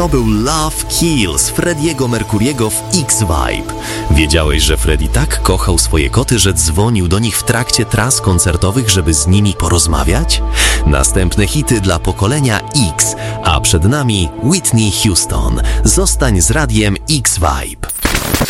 To był Love Kills Freddie'ego Mercuriego w X-Vibe. Wiedziałeś, że Freddie tak kochał swoje koty, że dzwonił do nich w trakcie tras koncertowych, żeby z nimi porozmawiać? Następne hity dla pokolenia X, a przed nami Whitney Houston. Zostań z radiem X-Vibe.